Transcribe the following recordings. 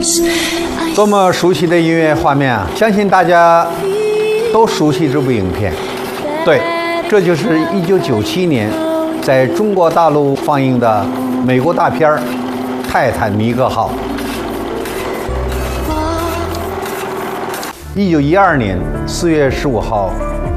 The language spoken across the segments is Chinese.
多么熟悉的音乐画面啊！相信大家都熟悉这部影片。对，这就是1997年在中国大陆放映的美国大片《泰坦尼克号》。1912年4月15号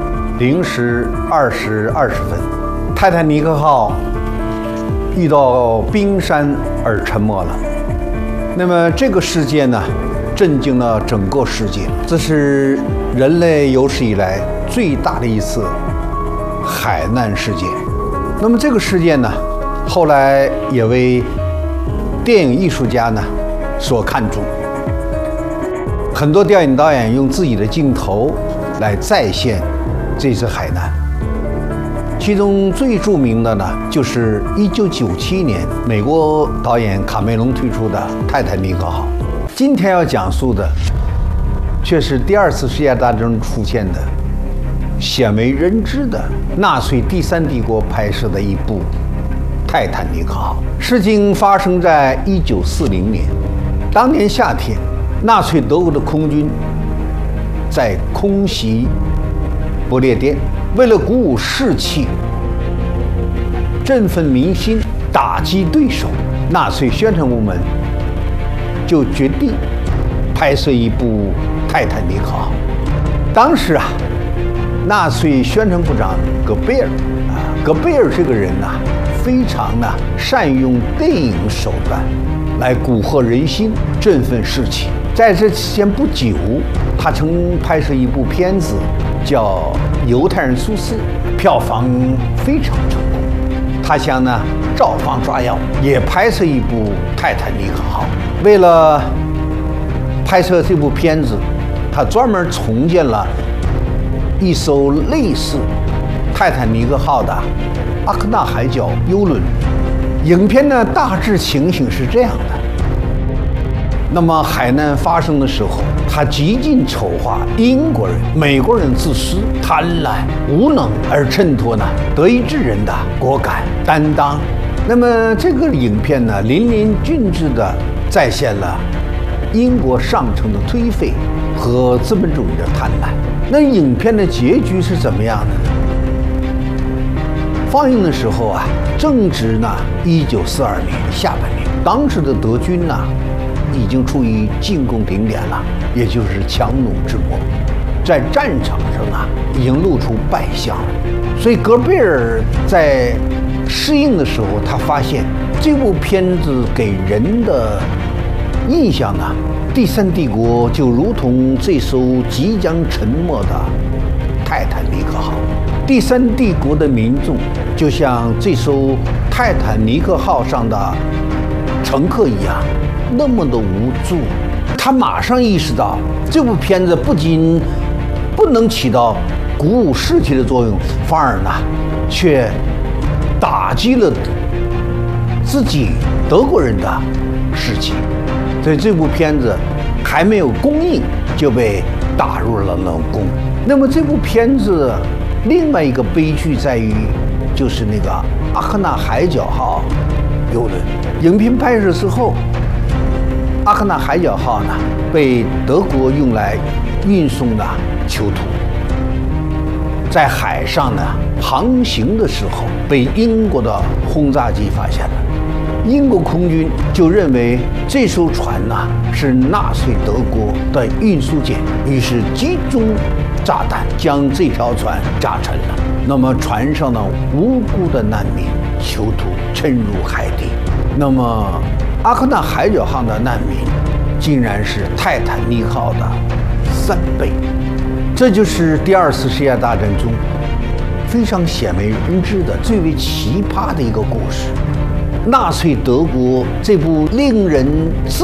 0时20时20分，泰坦尼克号遇到冰山而沉没了。那么这个事件呢，震惊了整个世界。这是人类有史以来最大的一次海难事件。那么这个事件呢，后来也为电影艺术家呢所看重。很多电影导演用自己的镜头来再现这次海难。其中最著名的呢，就是1997年美国导演卡梅隆推出的《泰坦尼克号》。今天要讲述的，却是第二次世界大战中出现的鲜为人知的纳粹第三帝国拍摄的一部《泰坦尼克号》。事情发生在1940年，当年夏天，纳粹德国的空军在空袭不列颠。为了鼓舞士气、振奋民心、打击对手，纳粹宣传部门就决定拍摄一部《泰坦尼克号》。当时啊，纳粹宣传部长戈贝尔戈贝尔这个人呢，非常善于用电影手段来蛊惑人心、振奋士气。在这期间不久，他曾拍摄一部片子叫《犹太人苏斯》，票房非常成功。他想照方抓药，也拍摄一部《泰坦尼克号》。为了拍摄这部片子，他专门重建了一艘类似泰坦尼克号的阿克纳海角游轮。影片的大致情形是这样的。那么海难发生的时候，他极尽丑化英国人、美国人自私、贪婪、无能，而衬托德意志人的果敢担当。那么这个影片呢，淋漓尽致地再现了英国上层的颓废和资本主义的贪婪。那影片的结局是怎么样的呢？放映的时候啊，正值1942年下半年，当时的德军已经处于进攻顶点了，也就是强弩之末，在战场上已经露出败相了。所以戈贝尔在试映的时候，他发现这部片子给人的印象第三帝国就如同这艘即将沉没的泰坦尼克号，第三帝国的民众就像这艘泰坦尼克号上的乘客一样，那么的无助。他马上意识到，这部片子不仅不能起到鼓舞士气的作用，反而却打击了自己德国人的士气。所以这部片子还没有公映就被打入了冷宫。那么这部片子另外一个悲剧在于，就是那个阿克纳海角号游轮。影片拍摄之后，阿克纳海角号被德国用来运送囚徒，在海上航行的时候被英国的轰炸机发现了。英国空军就认为这艘船是纳粹德国的运输舰，于是集中炸弹将这条船炸沉了。那么船上的无辜的难民囚徒沉入海底。那么阿克纳海角号的难民竟然是泰坦尼克号的3倍。这就是第二次世界大战中非常鲜为人知的最为奇葩的一个故事。纳粹德国这部令人